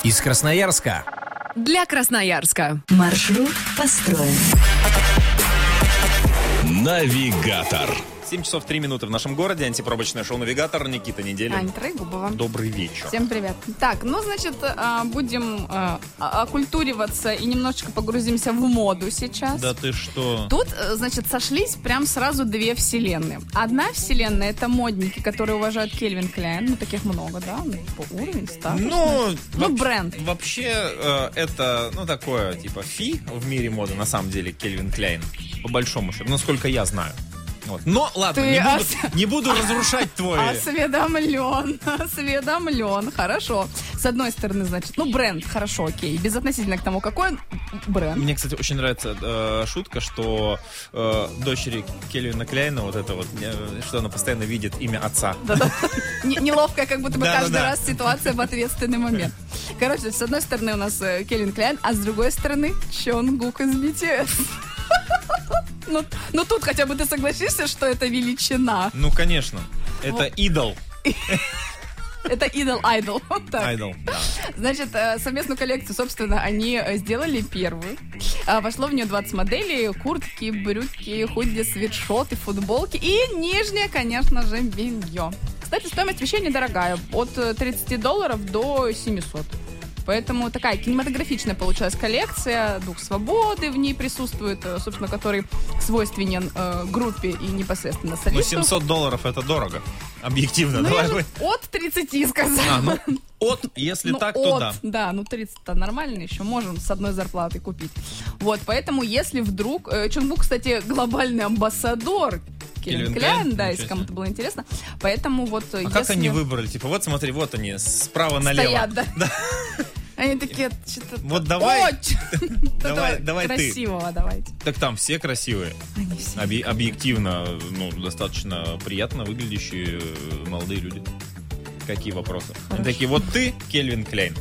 Из Красноярска. Для Красноярска. Маршрут построен. Навигатор. 7 часов 3 минуты в нашем городе. Антипробочное шоу «Навигатор». Никита Неделин. Аня Трегубова. Добрый вечер. Всем привет. Так, значит, будем окультуриваться и немножечко погрузимся в моду сейчас. Да ты что? Тут, значит, сошлись прям сразу две вселенные. Одна вселенная — это модники, которые уважают Кельвин Кляйн. Ну, таких много, да? По уровень, статус. Бренд. Вообще, это, такое, типа, фи в мире моды, на самом деле, Кельвин Кляйн. По большому счету, насколько я знаю. Вот. Но, ладно, не буду разрушать твой... Осведомлен, хорошо. С одной стороны, значит, бренд, хорошо, окей. Безотносительно к тому, какой бренд. Мне, кстати, очень нравится шутка, что дочери Кельвина Кляйна, вот это вот, что она постоянно видит имя отца. Да-да. Неловкая, как будто бы каждый раз ситуация в ответственный момент. Короче, с одной стороны у нас Кельвин Кляйн, а с другой стороны Чонгук из BTS. Ну тут хотя бы ты согласишься, что это величина. Ну, конечно. Это идол. Это идол. Айдол, да. Значит, совместную коллекцию, собственно, они сделали первую. Вошло в нее 20 моделей. Куртки, брюки, худи, свитшоты, футболки и нижнее, конечно же, белье. Кстати, стоимость вещей недорогая. От $30 до $700. Поэтому такая кинематографичная получилась коллекция. Дух свободы в ней присутствует, собственно, который свойственен группе и непосредственно солисту. $700 это дорого. Объективно. От 30 сказала. Если так, то да. Да, 30-то нормально еще. Можем с одной зарплатой купить. Вот, поэтому если вдруг... Чонгук, кстати, глобальный амбассадор Кельвин Кляйн, да, если кому-то было интересно. Поэтому вот если... как они выбрали? Типа, вот смотри, вот они, справа налево. Стоят, да. Они такие, что-то... Вот давай. Давай ты. Красивого давайте. Так там все красивые. Они все. Объективно, достаточно приятно выглядящие молодые люди. Какие вопросы? Они такие, вот ты, Кельвин Кляйн.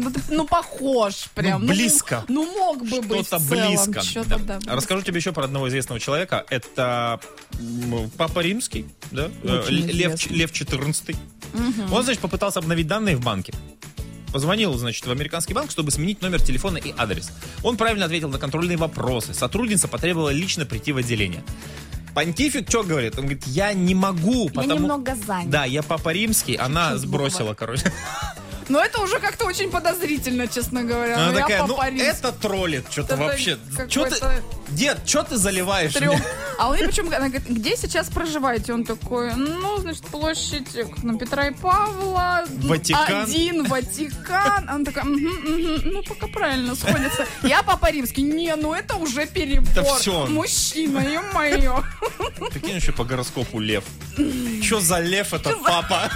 Похож прям. Близко. Мог бы быть что-то близко. Что-то, да. Расскажу тебе еще про одного известного человека. Это Папа Римский, да? Лев XIV. Он, значит, попытался обновить данные в банке. Позвонил, значит, в американский банк, чтобы сменить номер телефона и адрес. Он правильно ответил на контрольные вопросы. Сотрудница потребовала лично прийти в отделение. Понтифик что говорит? Он говорит, я не могу, потому... Я немного занят. Да, я Папа Римский, она сбросила, короче. Но это уже как-то очень подозрительно, честно говоря. Она такая, это троллит что-то вообще. Дед, что ты заливаешь? А он почему, она говорит, где сейчас проживаете? Он такой, значит, площадь Петра и Павла. Ватикан. 1, Ватикан. Она такая, пока правильно сходится. Я Папа Римский. Это уже перебор. Это все. Мужчина, ё-моё. Прикинь, еще по гороскопу лев. Что за лев это папа?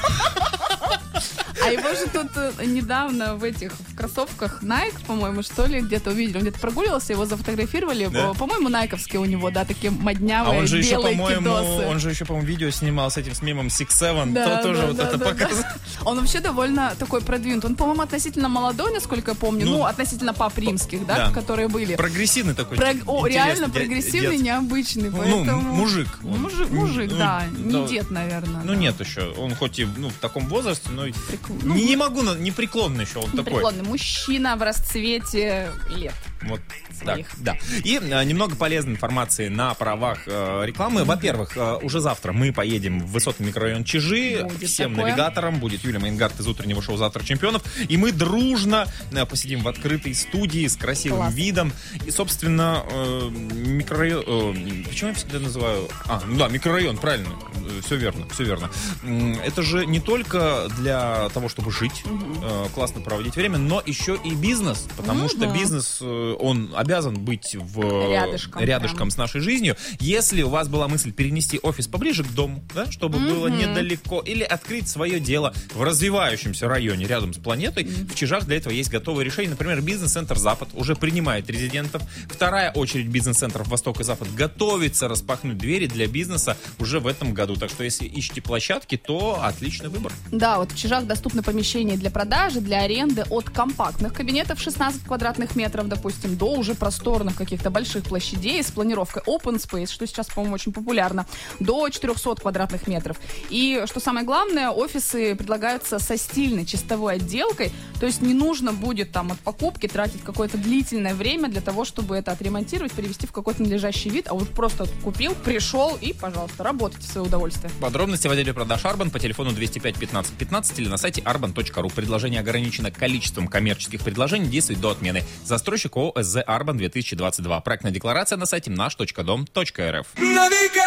А его же тут недавно в кроссовках Nike, по-моему, что ли, где-то увидели. Он где-то прогуливался, его зафотографировали. Да? По-моему, найковские у него, да, такие моднявые, белые кидосы. Он же еще, по-моему, видео снимал с этим, с мемом Six Seven. Да, тоже это показывает. Он вообще довольно такой продвинут. Он, по-моему, относительно молодой, насколько я помню. Относительно пап римских, да, которые были. Прогрессивный такой. Реально прогрессивный, необычный. Мужик. Мужик, да. Не дед, наверное. Нет еще. Он хоть и в таком возрасте, но... непреклонный еще он такой. Непреклонный мужчина в расцвете лет. Вот так, да. И немного полезной информации на правах рекламы. Во-первых, уже завтра мы поедем в высотный микрорайон Чижи. Будет всем такое. навигаторам. Будет Юлия Майнгард из утреннего шоу «Завтра чемпионов». И мы дружно посидим в открытой студии с красивым видом. И, собственно, микрорайон... почему я всегда называю... микрорайон, правильно. Все верно. Это же не только для того, чтобы жить, классно проводить время, но еще и бизнес. Потому что бизнес... он обязан быть рядышком с нашей жизнью. Если у вас была мысль перенести офис поближе к дому, да, чтобы было недалеко, или открыть свое дело в развивающемся районе рядом с планетой, в Чижах для этого есть готовые решения. Например, бизнес-центр «Запад» уже принимает резидентов. Вторая очередь бизнес-центров «Восток» и «Запад» готовится распахнуть двери для бизнеса уже в этом году. Так что если ищете площадки, то отличный выбор. Да, вот в Чижах доступны помещения для продажи, для аренды от компактных кабинетов 16 квадратных метров, допустим, допустим, до уже просторных каких-то больших площадей с планировкой open space, что сейчас, по-моему, очень популярно, до 400 квадратных метров. И, что самое главное, офисы предлагаются со стильной чистовой отделкой, то есть не нужно будет там от покупки тратить какое-то длительное время для того, чтобы это отремонтировать, привести в какой-то надлежащий вид, а вот просто купил, пришел и, пожалуйста, работайте в свое удовольствие. Подробности в отделе продаж Арбан по телефону 205 15 15 или на сайте arban.ru. Предложение ограничено количеством коммерческих предложений, действует до отмены. Застройщик ООО СЗ Арбан 2022. Проектная декларация на сайте наш.дом.рф.